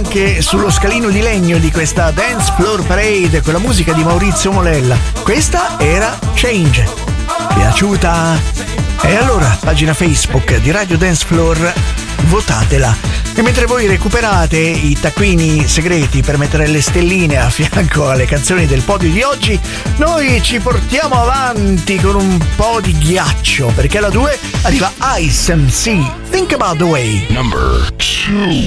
anche sullo scalino di legno di questa Dance Floor Parade con la musica di Maurizio Molella. Questa era Change. Piaciuta? E allora, pagina Facebook di Radio Dance Floor, votatela. E mentre voi recuperate i taccuini segreti per mettere le stelline a fianco alle canzoni del podio di oggi, noi ci portiamo avanti con un po' di ghiaccio, perché alla 2 arriva Ice MC, Think About the Way. Number 2.